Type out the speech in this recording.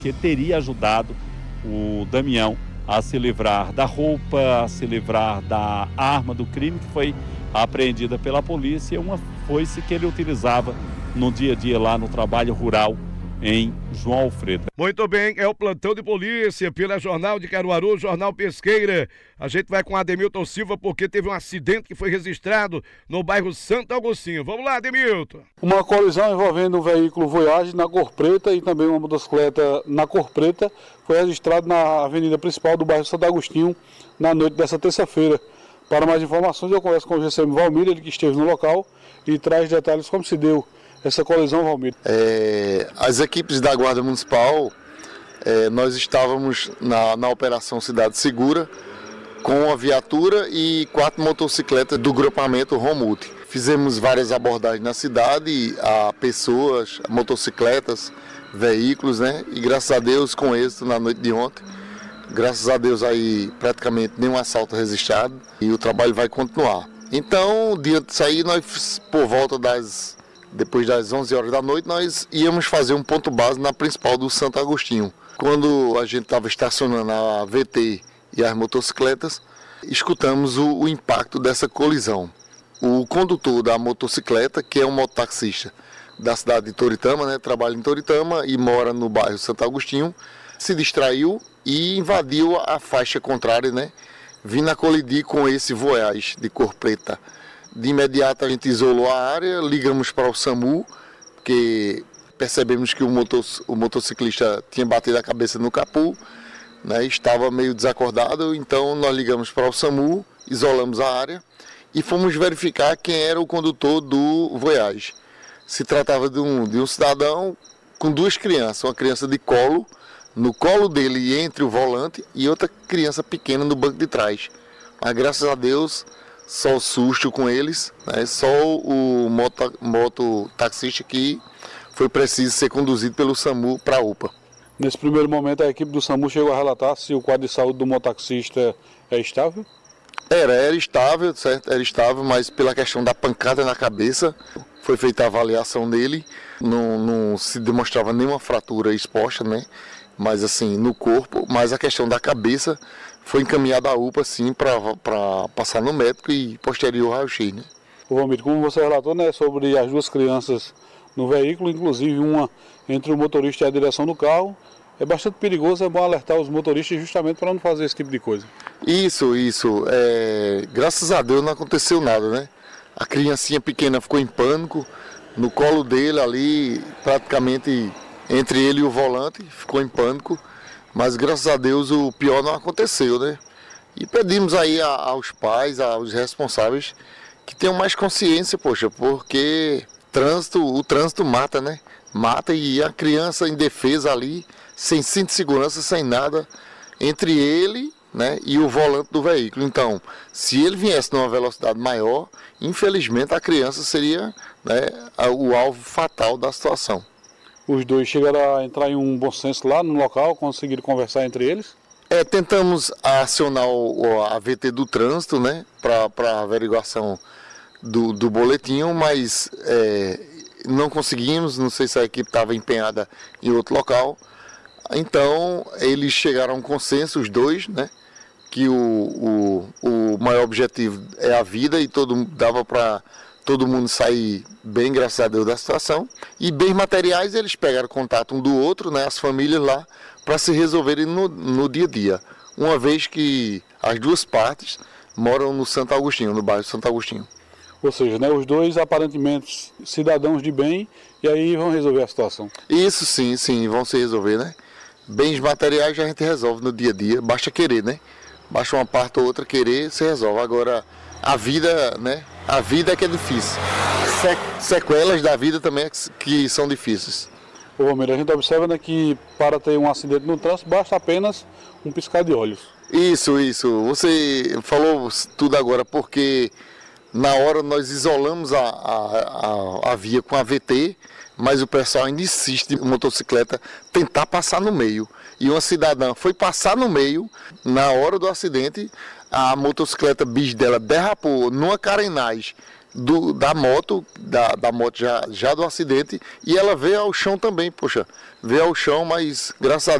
que teria ajudado o Damião a se livrar da roupa, a se livrar da arma do crime que foi apreendida pela polícia, uma foice que ele utilizava no dia a dia lá no trabalho rural em João Alfredo. Muito bem, é o plantão de polícia pela Jornal de Caruaru, Jornal Pesqueira. A gente vai com Ademilton Silva porque teve um acidente que foi registrado no bairro Santo Agostinho. Vamos lá, Ademilton. Uma colisão envolvendo um veículo Voyage na cor preta e também uma motocicleta na cor preta foi registrado na avenida principal do bairro Santo Agostinho na noite dessa terça-feira. Para mais informações eu converso com o GCM Valmir, ele que esteve no local e traz detalhes como se deu essa colisão, Valmir. As equipes da Guarda Municipal, nós estávamos na Operação Cidade Segura com a viatura e 4 motocicletas do grupamento Romult. Fizemos várias abordagens na cidade, a pessoas, motocicletas, veículos, né? E graças a Deus, com êxito na noite de ontem, graças a Deus aí praticamente nenhum assalto registrado e o trabalho vai continuar. Então, diante disso aí, nós por volta depois das 11 horas da noite, nós íamos fazer um ponto base na principal do Santo Agostinho. Quando a gente estava estacionando a VT e as motocicletas, escutamos o impacto dessa colisão. O condutor da motocicleta, que é um mototaxista da cidade de Toritama, né, trabalha em Toritama e mora no bairro Santo Agostinho, se distraiu e invadiu a faixa contrária, né, vindo a colidir com esse Voyage de cor preta. De imediato a gente isolou a área, ligamos para o SAMU, porque percebemos que o motociclista tinha batido a cabeça no capô, né, estava meio desacordado, então nós ligamos para o SAMU, isolamos a área e fomos verificar quem era o condutor do Voyage. Se tratava de um cidadão com 2 crianças, uma criança de colo, no colo dele entre o volante e outra criança pequena no banco de trás. Mas graças a Deus, só o susto com eles, né? Só o mototaxista que foi preciso ser conduzido pelo SAMU para a UPA. Nesse primeiro momento, a equipe do SAMU chegou a relatar se o quadro de saúde do mototaxista é estável? Era estável, certo? Era estável, mas pela questão da pancada na cabeça, foi feita a avaliação dele, não se demonstrava nenhuma fratura exposta, né? Mas assim, no corpo, mas a questão da cabeça foi encaminhada à UPA, sim, para passar no médico e posterior raio-x, né? Ô Valmir, como você relatou, né, sobre as 2 crianças no veículo, inclusive uma entre o motorista e a direção do carro, é bastante perigoso, é bom alertar os motoristas justamente para não fazer esse tipo de coisa. Isso. Graças a Deus não aconteceu nada, né? A criancinha pequena ficou em pânico, no colo dele ali, praticamente entre ele e o volante, ficou em pânico, mas graças a Deus o pior não aconteceu, né? E pedimos aí aos pais, aos responsáveis, que tenham mais consciência, poxa, porque o trânsito mata, né? Mata, e a criança indefesa ali, sem cinto de segurança, sem nada, entre ele, né, e o volante do veículo. Então, se ele viesse numa velocidade maior, infelizmente a criança seria, né, o alvo fatal da situação. Os 2 chegaram a entrar em um bom senso lá no local, conseguiram conversar entre eles? Tentamos acionar a VT do trânsito, né, para averiguação do boletim, mas não conseguimos, não sei se a equipe estava empenhada em outro local. Então, eles chegaram a um consenso, os 2, né, que o maior objetivo é a vida e dava para todo mundo sair bem, graças a Deus, da situação. E bens materiais, eles pegaram contato um do outro, né, as famílias lá, para se resolverem no dia a dia. Uma vez que as 2 partes moram no Santo Agostinho, no bairro Santo Agostinho. Ou seja, né, os 2 aparentemente cidadãos de bem, e aí vão resolver a situação. Isso sim, vão se resolver, né? Bens materiais a gente resolve no dia a dia, basta querer, né? Basta uma parte ou outra querer, se resolve. Agora, a vida, né? A vida é que é difícil. Sequelas da vida também que são difíceis. Ô Valmir, a gente observa, né, que para ter um acidente no trânsito basta apenas um piscar de olhos. Isso. Você falou tudo agora, porque na hora nós isolamos a via com a VT, mas o pessoal ainda insiste em motocicleta tentar passar no meio. E uma cidadã foi passar no meio, na hora do acidente, a motocicleta bis dela derrapou numa carenagem da moto já do acidente, e ela veio ao chão também, poxa, veio ao chão, mas graças a